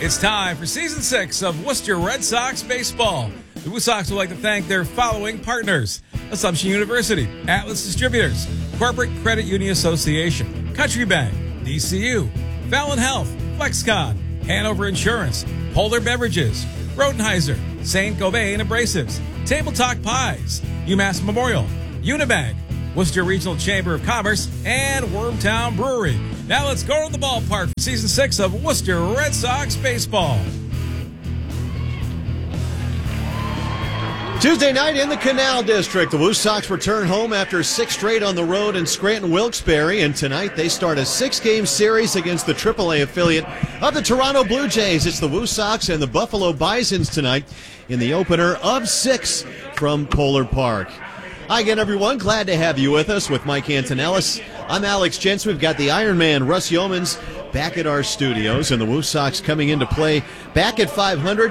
It's time for Season 6 of Worcester Red Sox Baseball. The Woo Sox would like to thank their following partners: Assumption University, Atlas Distributors, Corporate Credit Union Association, Country Bank, DCU, Fallon Health, FlexCon, Hanover Insurance, Polar Beverages, Rodenheiser, St. Gobain Abrasives, Table Talk Pies, UMass Memorial, Unibank, Worcester Regional Chamber of Commerce, and Wormtown Brewery. Now let's go to the ballpark for Season 6 of Worcester Red Sox Baseball. Tuesday night in the Canal District, the Woo Sox return home after 6 straight on the road in Scranton-Wilkes-Barre, and tonight they start a 6-game series against the AAA affiliate of the Toronto Blue Jays. It's the Woo Sox and the Buffalo Bisons tonight in the opener of 6 from Polar Park. Hi again, everyone. Glad to have you with us with Mike Antonellis. I'm Alex Jensen. We've got the Iron Man, Russ Yeomans, back at our studios, and the Woo Sox coming into play back at 500,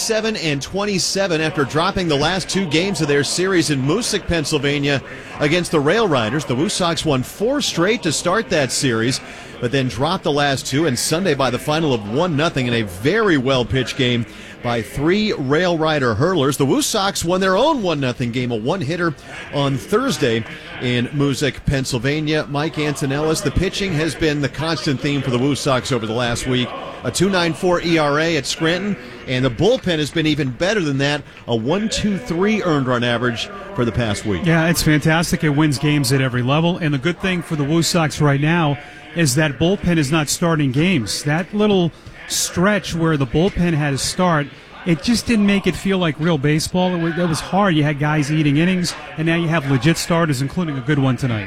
27-27 after dropping the last 2 games of their series in Moosic, Pennsylvania against the Rail Riders. The Woo Sox won 4 straight to start that series, but then dropped the last 2, and Sunday by the final of 1-0 in a very well-pitched game by 3 Rail Rider hurlers. The Woo Sox won their own 1-0 game, a 1-hitter on Thursday in Moosic, Pennsylvania. Mike Antonellis, the pitching has been the constant theme for the Woo Sox over the last week. A 2.94 ERA at Scranton, and the bullpen has been even better than that, a 1.23 earned run average for the past week. Yeah, it's fantastic. It wins games at every level, and the good thing for the Woo Sox right now is that bullpen is not starting games. That little stretch where the bullpen had to start, it just didn't make it feel like real baseball. It was hard. You had guys eating innings, and now you have legit starters, including a good one tonight.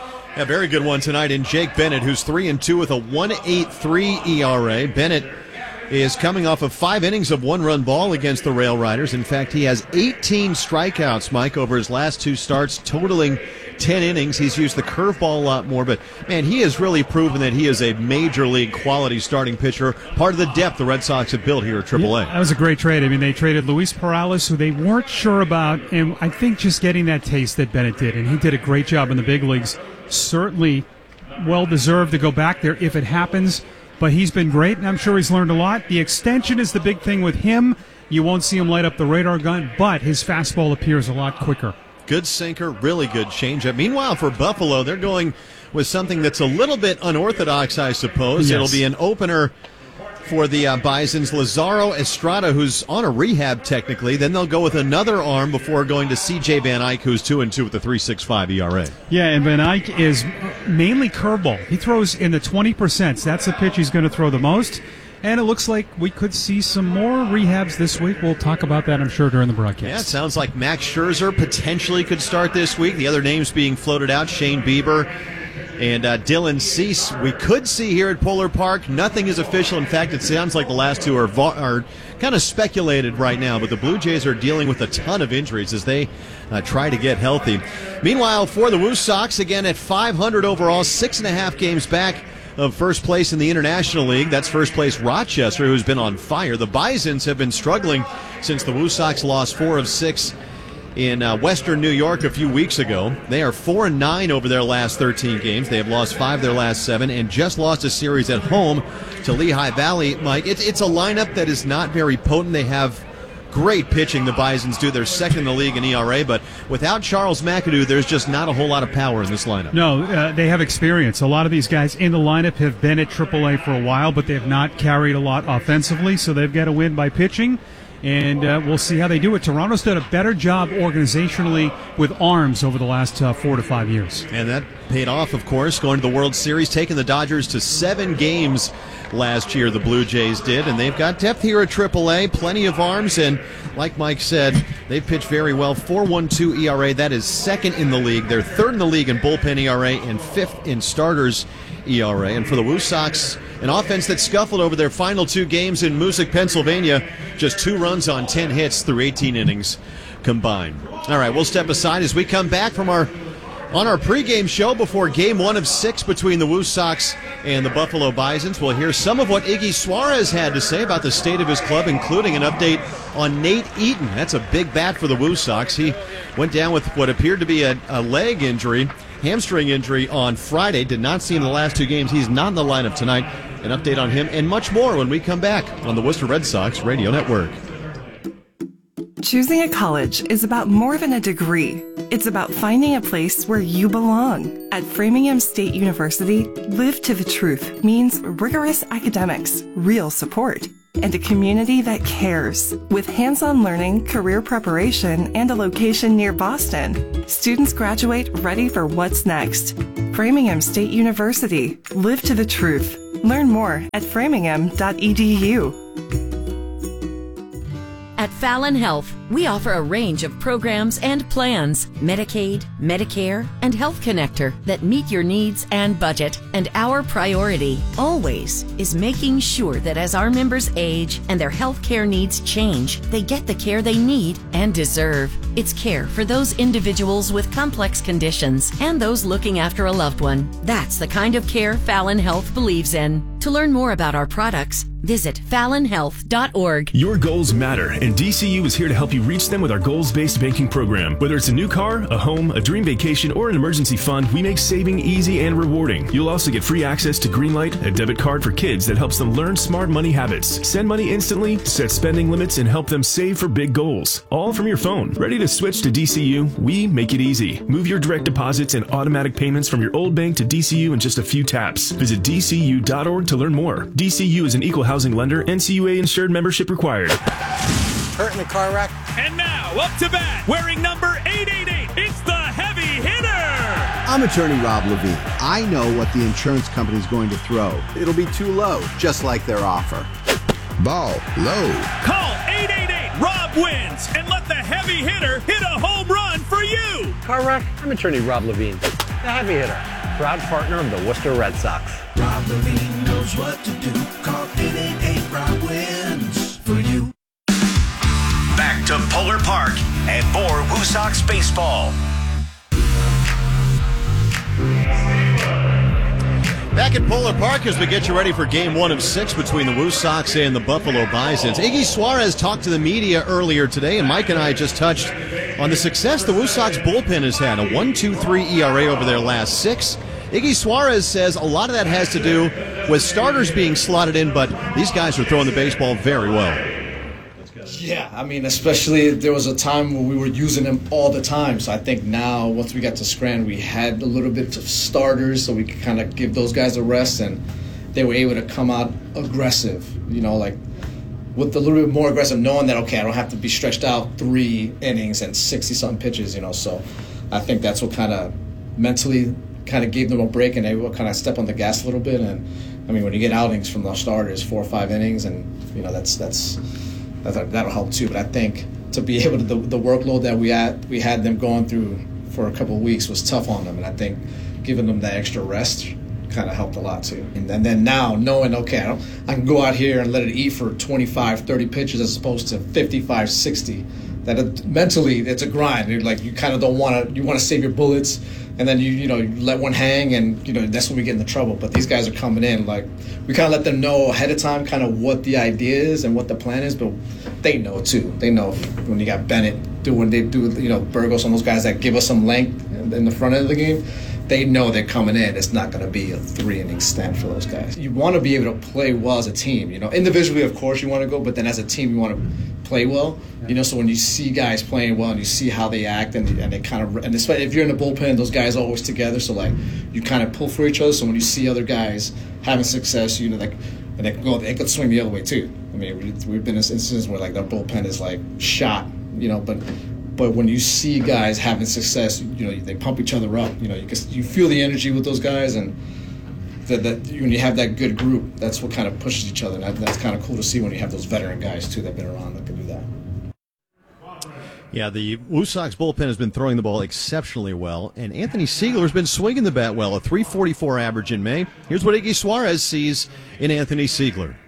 A very good one tonight in Jake Bennett, who's 3-2 with a 1.83 ERA. Bennett is coming off of 5 innings of 1-run ball against the Rail Riders. In fact, he has 18 strikeouts, Mike, over his last 2 starts, totaling 10 innings. He's used the curveball a lot more, but, man, he has really proven that he is a major league quality starting pitcher, part of the depth the Red Sox have built here at AAA. Yeah, that was a great trade. I mean, they traded Luis Perales, who they weren't sure about, and I think just getting that taste that Bennett did, and he did a great job in the big leagues. Certainly well-deserved to go back there if it happens, but he's been great, and I'm sure he's learned a lot. The extension is the big thing with him. You won't see him light up the radar gun, but his fastball appears a lot quicker. Good sinker, really good changeup. Meanwhile, for Buffalo, they're going with something that's a little bit unorthodox, I suppose. Yes. It'll be an opener for the Bisons. Lazaro Estrada, who's on a rehab technically. Then they'll go with another arm before going to C.J. Van Eyck, who's 2-2 with a 3.65 ERA. Yeah, and Van Eyck is mainly curveball. He throws in the 20%. That's the pitch he's going to throw the most. And it looks like we could see some more rehabs this week. We'll talk about that, I'm sure, during the broadcast. Yeah, it sounds like Max Scherzer potentially could start this week. The other names being floated out, Shane Bieber and Dylan Cease. We could see here at Polar Park. Nothing is official. In fact, it sounds like the last 2 are kind of speculated right now, but the Blue Jays are dealing with a ton of injuries as they try to get healthy. Meanwhile, for the Woo Sox, again at 500 overall, 6.5 games back of first place in the International League. That's first place Rochester, who's been on fire. The Bisons have been struggling since the Woo Sox lost 4 of 6 in Western New York a few weeks ago. They are 4-9 over their last 13 games. They have lost 5 of their last 7 and just lost a series at home to Lehigh Valley. Mike, it's a lineup that is not very potent. They have great pitching, the Bisons do. They're second in the league in ERA, but without Charles McAdoo, there's just not a whole lot of power in this lineup. No, they have experience. A lot of these guys in the lineup have been at AAA for a while, but they have not carried a lot offensively, so they've got to win by pitching. And we'll see how they do it. Toronto's done a better job organizationally with arms over the last 4 to 5 years. And that paid off, of course, going to the World Series, taking the Dodgers to 7 games last year, the Blue Jays did. And they've got depth here at AAA, plenty of arms. And like Mike said, they've pitched very well. 4.12 ERA, that is second in the league. They're third in the league in bullpen ERA and 5th in starters ERA. And for the Woo Sox, an offense that scuffled over their final 2 games in Moosic, Pennsylvania, just 2 runs on 10 hits through 18 innings combined. All right, we'll step aside as we come back from our pregame show before Game 1 of 6 between the Woo Sox and the Buffalo Bisons. We'll hear some of what Iggy Suarez had to say about the state of his club, including an update on Nate Eaton. That's a big bat for the Woo Sox. He went down with what appeared to be a leg injury, hamstring injury on Friday. Did not see him in the last 2 games. He's not in the lineup tonight. An update on him and much more when we come back on the Worcester Red Sox Radio Network. Choosing a college is about more than a degree. It's about finding a place where you belong. At Framingham State University, Live to the Truth means rigorous academics, real support, and a community that cares. With hands-on learning, career preparation, and a location near Boston, students graduate ready for what's next. Framingham State University, Live to the Truth. Learn more at framingham.edu. At Fallon Health, we offer a range of programs and plans, Medicaid, Medicare, and Health Connector that meet your needs and budget. And our priority, always, is making sure that as our members age and their health care needs change, they get the care they need and deserve. It's care for those individuals with complex conditions and those looking after a loved one. That's the kind of care Fallon Health believes in. To learn more about our products, visit fallonhealth.org. Your goals matter, and DCU is here to help you reach them with our goals-based banking program. Whether it's a new car, a home, a dream vacation, or an emergency fund, we make saving easy and rewarding. You'll also get free access to Greenlight, a debit card for kids that helps them learn smart money habits, send money instantly, set spending limits, and help them save for big goals. All from your phone. Ready to switch to DCU? We make it easy. Move your direct deposits and automatic payments from your old bank to DCU in just a few taps. Visit DCU.org to learn more. DCU is an equal housing lender. NCUA insured membership required. Hurt in the car wreck. And now, up to bat, wearing number 888, it's the heavy hitter! I'm attorney Rob Levine. I know what the insurance company's going to throw. It'll be too low, just like their offer. Ball low. Call 888-ROB wins and let the heavy hitter hit a home run for you! Car wreck, I'm attorney Rob Levine, the heavy hitter, proud partner of the Worcester Red Sox. Rob Levine knows what to do. Call 888-ROB wins for you. Back to Polar Park and more Woo Sox baseball. Back at Polar Park as we get you ready for Game 1 of 6 between the Woo Sox and the Buffalo Bisons. Iggy Suarez talked to the media earlier today, and Mike and I just touched on the success the Woo Sox bullpen has had, a 1.23 ERA over their last 6. Iggy Suarez says a lot of that has to do with starters being slotted in, but these guys are throwing the baseball very well. Yeah, I mean, especially there was a time where we were using them all the time. So I think now, once we got to Scranton, we had a little bit of starters so we could kind of give those guys a rest, and they were able to come out aggressive, you know, like with a little bit more aggressive, knowing that, okay, I don't have to be stretched out 3 innings and 60-something pitches, you know. So I think that's what kind of mentally kind of gave them a break, and they will kind of step on the gas a little bit. And, I mean, when you get outings from the starters, 4 or 5 innings, and, you know, that'll help too. But I think to be able to the workload that we had them going through for a couple of weeks was tough on them, and I think giving them that extra rest kind of helped a lot too. And then now knowing, okay, I can go out here and let it eat for 25, 30 pitches as opposed to 55, 60. Mentally it's a grind. You're like, you kind of don't want to. You want to save your bullets, and then you let one hang, and that's when we get into trouble. But these guys are coming in, like, we kind of let them know ahead of time kind of what the idea is and what the plan is, but they know too. They know when you got Bennett when they do, Burgos and those guys that give us some length in the front end of the game, they know they're coming in. It's not going to be a 3-inning stand for those guys. You want to be able to play well as a team. Individually, of course, you want to go, but then as a team, you want to play well. So when you see guys playing well and you see how they act and they kind of, and especially if you're in the bullpen, those guys are always together. So like you kind of pull for each other. So when you see other guys having success, and they could swing the other way too. I mean, we've been in instances where like their bullpen is like shot, but when you see guys having success, they pump each other up. You feel the energy with those guys, and that when you have that good group, that's what kind of pushes each other. And that's kind of cool to see when you have those veteran guys too that've been around that can do that. Yeah, the Woo Sox bullpen has been throwing the ball exceptionally well, and Anthony Siegler's been swinging the bat well, a .344 average in May. Here's what Iggy Suarez sees in Anthony Siegler.